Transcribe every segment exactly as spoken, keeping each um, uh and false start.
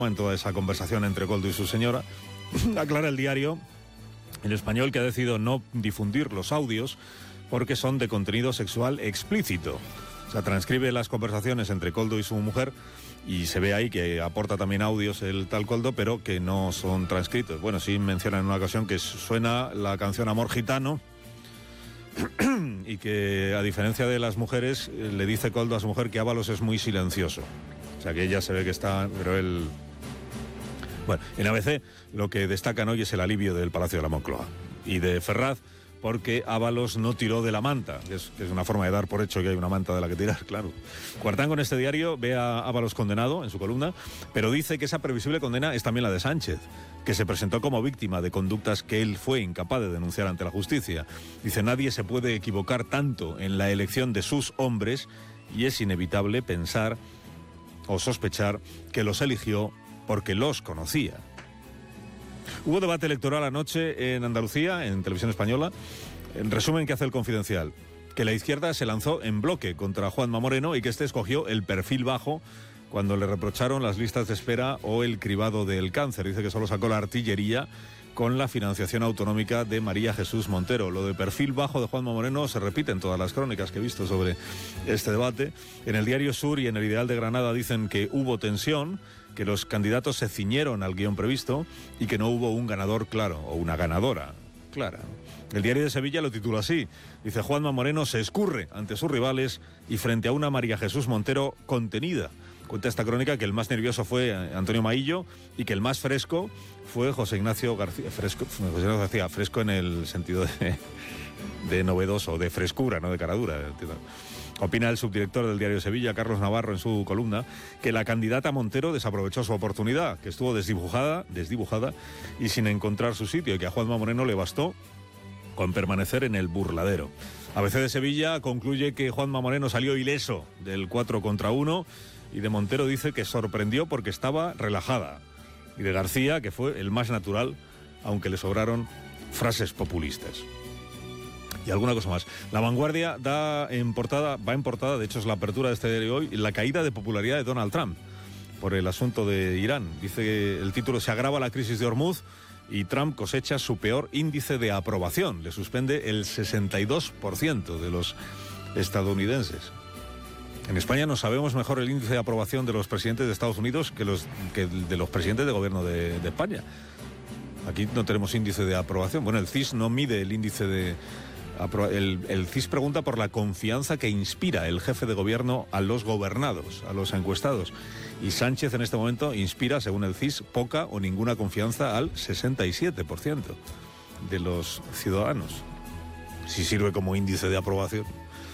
En toda esa conversación entre Koldo y su señora, aclara el diario El Español que ha decidido no difundir los audios porque son de contenido sexual explícito. O sea, transcribe las conversaciones entre Koldo y su mujer y se ve ahí que aporta también audios el tal Koldo, pero que no son transcritos. Bueno, sí menciona en una ocasión que suena la canción Amor Gitano y que, a diferencia de las mujeres, le dice Koldo a su mujer que Ábalos es muy silencioso. O sea, que ella se ve que está, pero él... Bueno, en A B C lo que destacan hoy es el alivio del Palacio de la Moncloa y de Ferraz, porque Ábalos no tiró de la manta, que es, que es una forma de dar por hecho que hay una manta de la que tirar, claro. Cuartango en este diario ve a Ábalos condenado en su columna, pero dice que esa previsible condena es también la de Sánchez, que se presentó como víctima de conductas que él fue incapaz de denunciar ante la justicia. Dice, nadie se puede equivocar tanto en la elección de sus hombres y es inevitable pensar o sospechar que los eligió porque los conocía. Hubo debate electoral anoche en Andalucía, en Televisión Española. En resumen, que hace el Confidencial, que la izquierda se lanzó en bloque contra Juanma Moreno y que este escogió el perfil bajo cuando le reprocharon las listas de espera o el cribado del cáncer. Dice que solo sacó la artillería con la financiación autonómica de María Jesús Montero. Lo de perfil bajo de Juanma Moreno se repite en todas las crónicas que he visto sobre este debate. En el Diario Sur y en el Ideal de Granada dicen que hubo tensión, que los candidatos se ciñeron al guión previsto y que no hubo un ganador claro o una ganadora clara. El Diario de Sevilla lo titula así. Dice, Juanma Moreno se escurre ante sus rivales y frente a una María Jesús Montero contenida. Cuenta esta crónica que el más nervioso fue Antonio Maillo y que el más fresco fue José Ignacio García. Fresco, José Ignacio García, fresco en el sentido de, de novedoso, de frescura, no de caradura. Opina el subdirector del Diario de Sevilla, Carlos Navarro, en su columna, que la candidata Montero desaprovechó su oportunidad, que estuvo desdibujada, desdibujada y sin encontrar su sitio, y que a Juanma Moreno le bastó con permanecer en el burladero. A B C de Sevilla concluye que Juanma Moreno salió ileso del cuatro contra uno y de Montero dice que sorprendió porque estaba relajada. Y de García, que fue el más natural, aunque le sobraron frases populistas. Y alguna cosa más. La Vanguardia da en portada, va en portada, de hecho es la apertura de este diario hoy, la caída de popularidad de Donald Trump por el asunto de Irán. Dice que el título, se agrava la crisis de Hormuz y Trump cosecha su peor índice de aprobación. Le suspende el sesenta y dos por ciento de los estadounidenses. En España no sabemos mejor el índice de aprobación de los presidentes de Estados Unidos que, los, que de los presidentes de gobierno de, de España. Aquí no tenemos índice de aprobación. Bueno, el C I S no mide el índice de... El, el C I S pregunta por la confianza que inspira el jefe de gobierno a los gobernados, a los encuestados. Y Sánchez en este momento inspira, según el C I S, poca o ninguna confianza al sesenta y siete por ciento de los ciudadanos. Si sirve como índice de aprobación.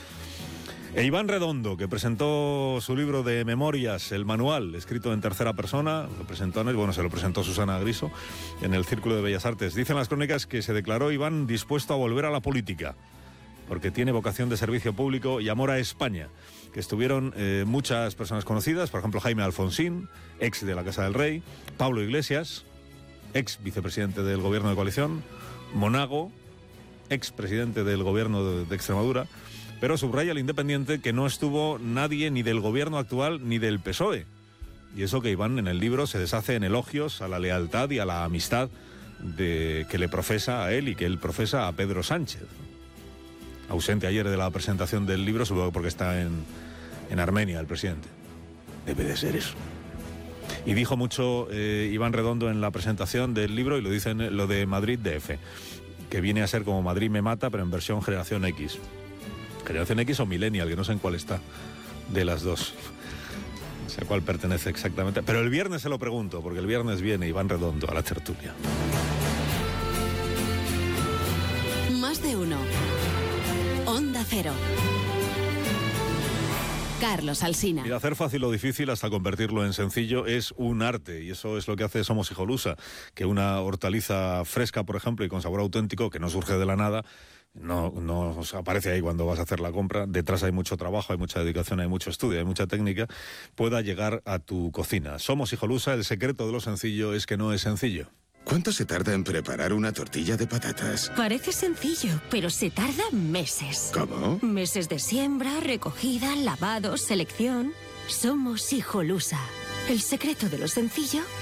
E Iván Redondo, que presentó su libro de memorias, el manual, escrito en tercera persona, lo presentó, bueno, se lo presentó Susana Griso en el Círculo de Bellas Artes. Dicen las crónicas que se declaró Iván dispuesto a volver a la política, porque tiene vocación de servicio público y amor a España, que estuvieron eh, muchas personas conocidas, por ejemplo Jaime Alfonsín, ex de la Casa del Rey, Pablo Iglesias, ex vicepresidente del gobierno de coalición, Monago, ex presidente del gobierno de, de Extremadura. Pero subraya el Independiente que no estuvo nadie ni del gobierno actual ni del P S O E. Y eso que Iván en el libro se deshace en elogios a la lealtad y a la amistad de, que le profesa a él y que él profesa a Pedro Sánchez. Ausente ayer de la presentación del libro, supongo porque está en, en Armenia el presidente. Debe de ser eso. Y dijo mucho eh, Iván Redondo en la presentación del libro, y lo dice en lo de Madrid D F, que viene a ser como Madrid me mata, pero en versión Generación X. Generación X o Millennial, que no sé en cuál está de las dos. No sé a cuál pertenece exactamente. Pero el viernes se lo pregunto, porque el viernes viene Iván Redondo a la tertulia. Más de uno. Onda Cero. Carlos Alsina. Y hacer fácil lo difícil hasta convertirlo en sencillo es un arte, y eso es lo que hace Somos Hijolusa, que una hortaliza fresca, por ejemplo, y con sabor auténtico, que no surge de la nada, no, no aparece ahí cuando vas a hacer la compra, detrás hay mucho trabajo, hay mucha dedicación, hay mucho estudio, hay mucha técnica, pueda llegar a tu cocina. Somos Hijolusa, el secreto de lo sencillo es que no es sencillo. ¿Cuánto se tarda en preparar una tortilla de patatas? Parece sencillo, pero se tarda meses. ¿Cómo? Meses de siembra, recogida, lavado, selección. Somos Hijolusa. El secreto de lo sencillo